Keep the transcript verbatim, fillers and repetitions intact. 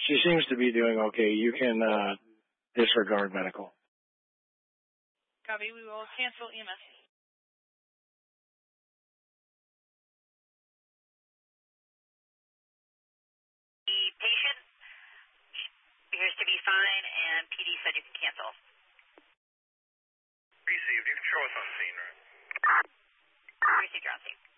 She seems to be doing okay. You can uh, disregard medical. Copy. We will cancel E M S. The patient appears to be fine, and P D said you can cancel. Received. You can show us on scene, right? Received, you're on scene.